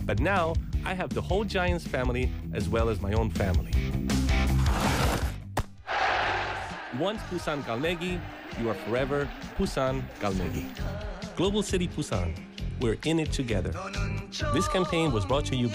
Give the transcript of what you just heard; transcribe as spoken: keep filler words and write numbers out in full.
But now, I have the whole Giants family as well as my own family. Once Busan Galmegi, you are forever Busan Galmegi. Global City Busan, we're in it together. This campaign was brought to you by